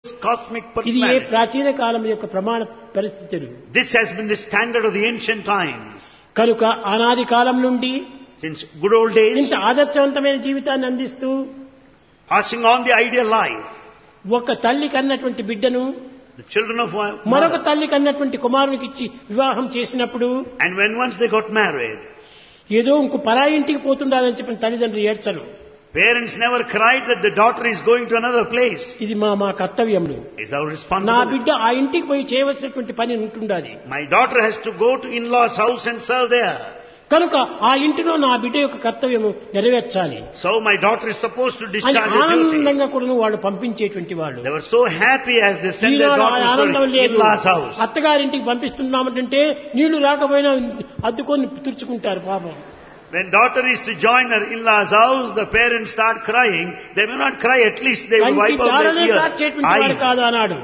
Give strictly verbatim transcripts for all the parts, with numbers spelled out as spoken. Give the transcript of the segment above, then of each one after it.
cosmic ఇది ఏ personality. ప్రాచీన కాలం యొక్క ప్రమాణ పరిస్థితులు. This has been the standard of the ancient times. కనుక అనాది కాలం నుండి Since good old days, ఇంత ఆదర్శవంతమైన జీవితాన్ని అందిస్తూ passing on the ideal life, ఒక తల్లి కన్నటువంటి బిడ్డను the children of one మరొక mother. తల్లి కన్నటువంటి కుమారునికి ఇచ్చి వివాహం చేసినప్పుడు And when once they got married, ఏదో ఇంకో పరాయి ఇంటికి పోతుండాలని చెప్పిన తల్లిదండ్రులు ఏడ్చరు. parents never cried that the daughter is going to another place. ఇది మా మా కర్తవ్యములు. It's our నా responsibility. బిడ్డ ఆ ఇంటికి పోయి చేయవలసినటువంటి పని ఉంటుండాలి. My daughter has to go to in-laws' house and serve there. కనుక ఆ ఇంటిలో నా బిడ్డ యొక్క కర్తవ్యము నెరవేర్చాలి So my daughter is supposed to అని discharge her duty. ఆనందంగా కూడా వాళ్ళు పంపించేటువంటి వాళ్ళు. They were so happy as they sent their ఈనాడు ఆ daughters ఆనందం to లేదు. in-laws' house. అత్తగారింటికి పంపిస్తున్నామంటే నీళ్లు రాకపోయినా అద్దుకొని తుడుచుకుంటారు పాపం. When daughter is to join her in-laws' house, the parents start crying. They may not cry, at least they will కంటి wipe out దారలే their కార్చేటువంటి వాడు eyes. కాదు అన్నాడు.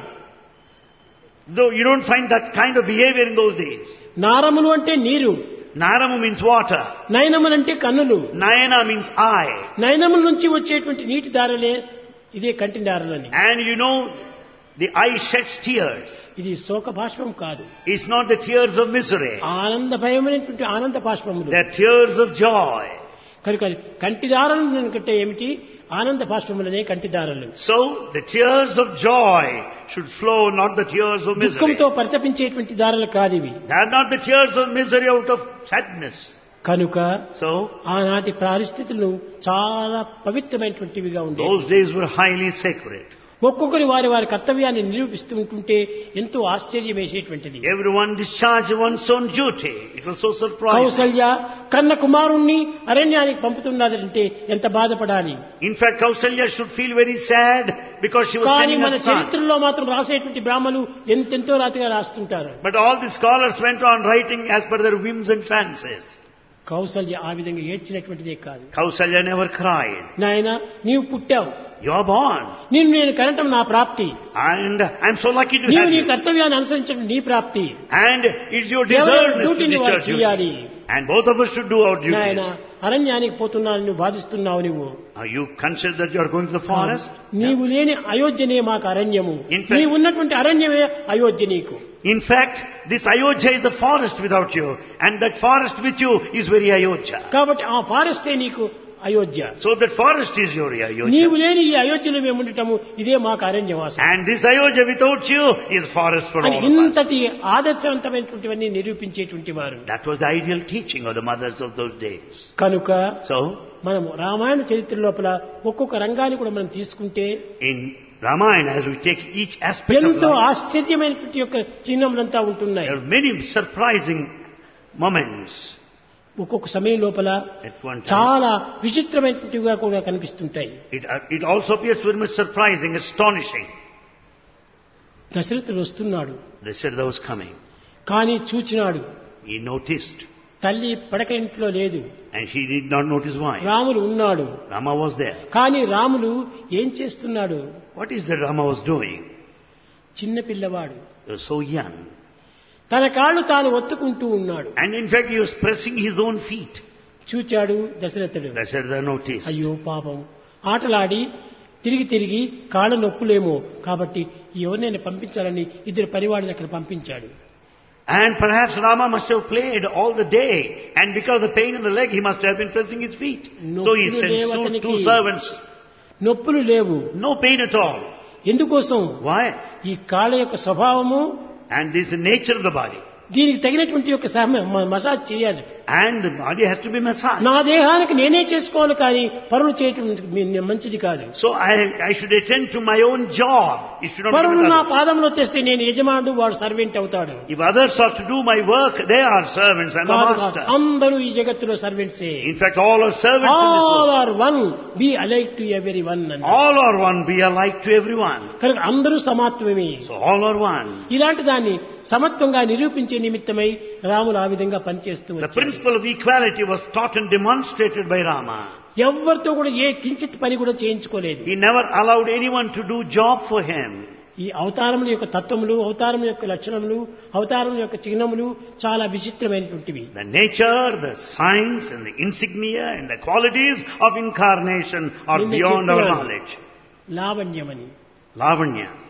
Though you don't find that kind of behavior in those days. నారములు అంటే నీరు, Naramu means water. నయనములు అంటే కన్నులు. Nayana means eye. నయనముల నుంచి వచ్చేటువంటి నీటి దారలే ఇదే కంటి దారలని. And you know, the eye sheds tears. ఇది శోక బాష్పం కాదు, It's not the tears of misery. ఆనంద భయమైనటువంటి ఆనంద బాష్పములు. They're tears of joy. కనుక కంటి దారలు అంటే ఏమిటి? ఆనంద బాష్పములనే కంటి దారలు. So, the tears of joy should flow, not the tears of misery. దుఃఖంతో పరితపించేటువంటి దారలు కాదు ఇవి. They are not the tears of misery out of sadness. కనుక So, ఆనాటి పరిస్థితులు చాలా పవిత్రమైనటువంటివిగా ఉండేవి. those days were highly sacred. ఒక్కొక్కరి వారి వారి కర్తవ్యాన్ని నిరూపిస్తూ ఉంటుంటే ఎంతో ఆశ్చర్యం వేసేటువంటిది. Everyone discharged one's own duty. It was so surprising. Kaushalya కన్న కుమారుణ్ణి అరణ్యానికి పంపుతున్నదంటే ఎంత బాధపడాలి. In fact, Kausalya should feel very sad because she was కానీ sending మన her son. చరిత్రలో మాత్రం రాసేటువంటి బ్రాహ్మలు ఎంతెంతో రాతిగా రాస్తుంటారు. But all the scholars went on writing as per their whims and fancies. Kaushalya ఆ విధంగా ఏడ్చినటువంటిదే కాదు. Kausalya never cried. నాయన నీవు పుట్టావు, You are born. నిన్ను నేను కనటం నా ప్రాప్తి, And I'm so lucky to నీవు have నీ you. కర్తవ్యాన్ని అనుసరించడం నీ ప్రాప్తి. And it's your ఎవరి deservedness to డ్యూటీని వారు discharge చేయాలి. duty. And both of us should do our నాయన duties. అరణ్యానికి పోతున్నాను నువ్వు బాధిస్తున్నావు నువ్వు. Are you consider that you are going to the forest? నీవు లేని అయోధ్యనే మాకు అరణ్యము, In fact- నీవు ఉన్నటువంటి అరణ్యమే అయోధ్య నీకు. In fact, this Ayodhya is the forest without you. And that forest with you is very Ayodhya. కాబట్టి ఆ ఫారెస్టే నీకు Ayodhya. So that forest is your నీవు Ayodhya. లేని ఈ అయోధ్యలో మేము ఉండటము ఇదే మాకు అరణ్యవాసం And this Ayodhya without you is forest for అని all of us. ఇంతటి ఆదర్శవంతమైనటువంటివన్నీ నిరూపించేటువంటి వారు. That was the ideal teaching of the mothers of those days. కనుక So, మనము రామాయణ చరిత్ర లోపల ఒక్కొక్క రంగాన్ని కూడా మనం తీసుకుంటే in Ramayana, as we take each aspect of ఎంతో life, ఆశ్చర్యమైనటువంటి యొక్క చిహ్నములంతా ఉంటున్నాయి. there are many surprising moments ఒక్కొక్క సమయం లోపల at one time. చాలా విచిత్రమైనటువంటివిగా కూడా కనిపిస్తుంటాయి. It, uh, it also appears very much surprising, astonishing. దశరథుడు వస్తున్నాడు, Dasharatha was coming. కానీ చూచినాడు He noticed. తల్లి పడక ఇంట్లో లేదు, And he did not notice why. Ramulu ఉన్నాడు. Rama was there. కానీ రాములు ఏం చేస్తున్నాడు? What is that Rama was doing? చిన్న పిల్లవాడు He was so young. తన కాళ్ళు తాను ఒత్తుకుంటూ ఉన్నాడు. And in fact, he was pressing his own feet. చూచాడు దశరథుడు, Dasharatha noticed. అయ్యో పాపం, ఆటలాడి తిరిగి తిరిగి కాళ్ళ నొప్పులేమో కాబట్టి ఎవరినైనా పంపించాలని ఇద్దరు పరివాడిని అక్కడ పంపించాడు. And perhaps Rama must have played all the day. And because of the pain in the leg, he must have been pressing his feet. So he sent two, two servants. నొప్పులు లేవు. No pain at all. ఎందుకోసం? Why? ఈ కాళ్ళ యొక్క స్వభావము, And this is the nature of the body. దీనికి తగినటువంటి యొక్క సహ- మ- మసాజ్ చేయాలి. And the body has to be massaged. నా దేహానికి నేనే చేసుకోవాలి కానీ పరులు చేయటం మీ- మంచిది కాదు. So I, I should attend to my own job. It should not be పరులు with నా others. పాదంలో తెస్తే నేను యజమానుడు, వాడు సర్వెంట్ అవుతాడు. If others are to do my work, they are servants and the కాదు కాదు. master. అందరూ ఈ జగత్తులో సర్వెంట్సే. In fact, all are servants in this all world. Are one, B alike to every one అని. All are one, be alike to everyone. కనుక అందరూ సమాత్వమే. So all are one. ఇలాంటి దాన్ని సమత్వంగా నిరూపించే నిమిత్తమై రాములు ఆ విధంగా పనిచేస్తూ The వచ్చాడు. principle of equality was taught and demonstrated by Rama. ఎవరితో కూడా ఏ కించిత్ పని కూడా చేయించుకోలేదు. He never allowed anyone to do job for him. ఈ అవతారముల యొక్క తత్వములు, అవతారం యొక్క లక్షణములు, అవతారం యొక్క చిహ్నములు చాలా విచిత్రమైనటువంటివి. The nature, the signs and the insignia and the qualities of incarnation are నిన్న beyond our చెప్పాను. knowledge. లావణ్యమని, Lavanya.